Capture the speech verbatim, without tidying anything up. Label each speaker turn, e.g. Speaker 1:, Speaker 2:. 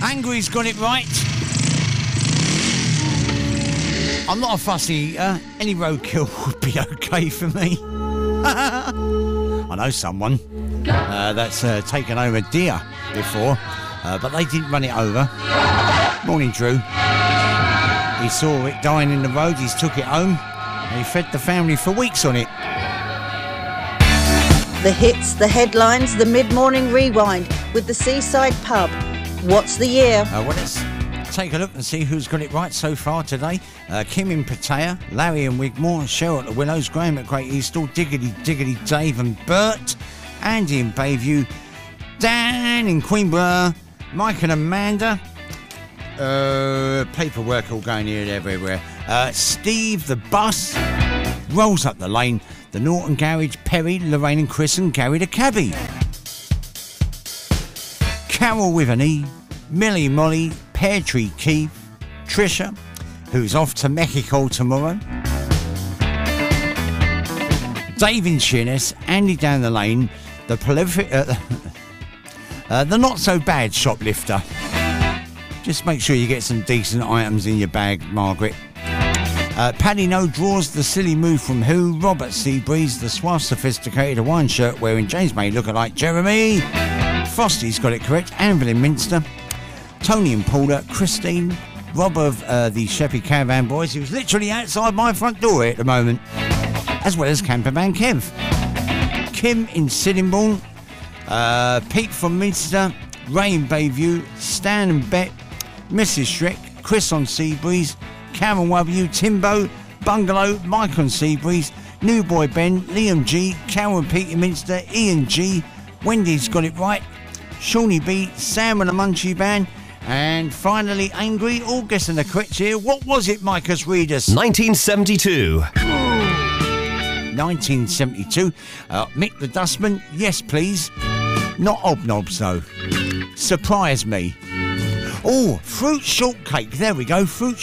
Speaker 1: Angry's got it right. I'm not a fussy eater. Any roadkill would be okay for me. I know someone uh, that's uh, taken home a deer before, uh, but they didn't run it over. Morning, Drew. He saw it dying in the road, he's took it home, and he fed the family for weeks on it.
Speaker 2: The hits, the headlines, the mid-morning rewind with the Seaside Pub. What's the year?
Speaker 1: Uh, well, let's take a look and see who's got it right so far today. Uh, Kim in Pattaya, Larry in Wigmore, Cheryl at the Willows, Graham at Great Eastall, Diggity Diggity Dave and Bert, Andy in Bayview, Dan in Queenborough, Mike and Amanda. Uh, paperwork all going here and everywhere. Uh, Steve the bus rolls up the lane. The Norton Garage, Perry, Lorraine and Chris and Gary the cabbie. Carol with an E, Millie Molly, Pear Tree Keith, Trisha, who's off to Mexico tomorrow. Dave in Sheerness, Andy down the lane, the prolific, uh, uh, the not so bad shoplifter. Just make sure you get some decent items in your bag, Margaret. Uh, Paddy No draws the silly move from who? Robert Seabreeze, the suave sophisticated Hawaiian shirt wearing James May lookalike Jeremy. Frosty's got it correct. Anvil in Minster. Tony and Paula. Christine. Rob of uh, the Sheppey Caravan Boys, who's literally outside my front door at the moment. As well as Camperman Kev. Kim in Sittingbourne. Uh, Pete from Minster. Ray in Bayview. Stan and Bet. Missus Shrek. Chris on Seabreeze. Cameron W, Timbo, Bungalow, Mike on Seabreeze, New Boy Ben, Liam G, Carol and Peter Minster, Ian G, Wendy's got it right, Shawnee B, Sam and the Munchie Band, and finally Angry, all guessing the correct here. What was it, Micah's readers?
Speaker 3: nineteen seventy-two.
Speaker 1: nineteen seventy-two. Uh, Mick the Dustman, yes please. Not Hobnobs though. Surprise me. Oh, fruit shortcake. There we go. Fruit